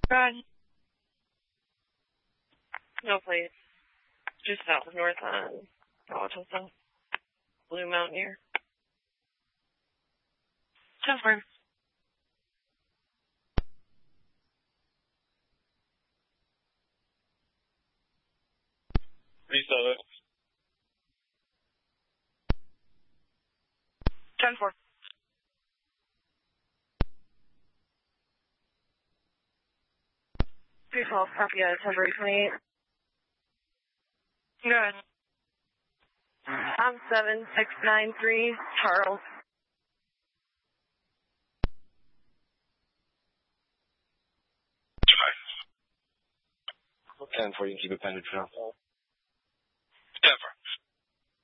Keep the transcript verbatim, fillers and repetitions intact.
God. No, please. Just south of North on Wauwatosa. Blue Mountaineer. ten four. Reset it. ten four. three twelve, copy at February twenty-eighth. Go ahead. I'm seven six nine three, Charles. ten four, you can keep it pending for now. ten four.